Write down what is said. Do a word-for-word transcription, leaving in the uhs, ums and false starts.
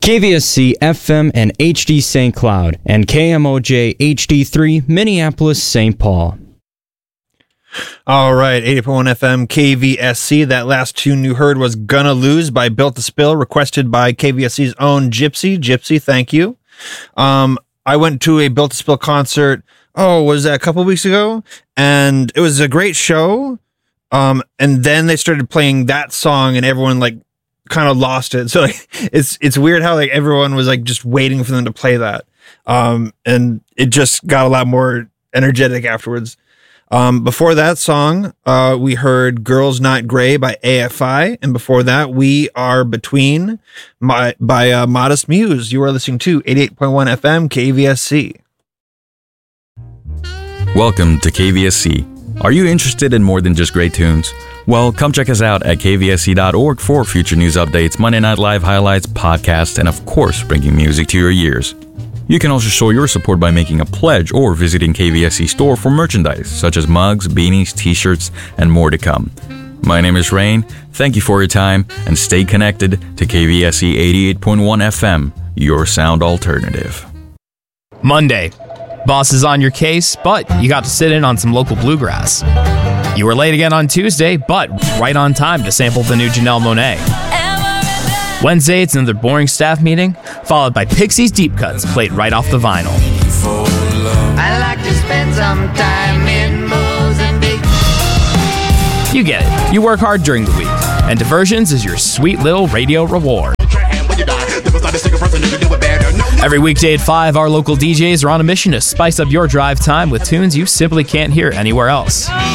K V S C F M and H D Saint Cloud, and K M O J H D three Minneapolis Saint Paul. All right, eighty point one F M K V S C. That last tune you heard was Gonna Lose by Built to Spill, requested by K V S C's own Gypsy. Gypsy, thank you. Um, I went to a Built to Spill concert, oh, was that a couple weeks ago? And it was a great show. Um, and then they started playing that song and everyone like kind of lost it. So like, it's, it's weird how like everyone was like just waiting for them to play that. Um, and it just got a lot more energetic afterwards. Um, before that song, uh, we heard Girls Not Grey by A F I. And before that, We Are Between my, by uh, Modest Muse. You are listening to eighty-eight point one F M K V S C. Welcome to K V S C. Are you interested in more than just great tunes? Well, come check us out at k v s c dot org for future news updates, Monday Night Live highlights, podcasts, and of course, bringing music to your ears. You can also show your support by making a pledge or visiting K V S C store for merchandise, such as mugs, beanies, t-shirts, and more to come. My name is Rain. Thank you for your time, and stay connected to K V S C eighty-eight point one F M, your sound alternative. Monday. Boss is on your case, but you got to sit in on some local bluegrass. You were late again on Tuesday, but right on time to sample the new Janelle Monáe. Wednesday, it's another boring staff meeting, followed by Pixies deep cuts played right off the vinyl. I like to spend some time in Mozambique. You get it. You work hard during the week, and Diversions is your sweet little radio reward. Every weekday at five, our local D Js are on a mission to spice up your drive time with tunes you simply can't hear anywhere else.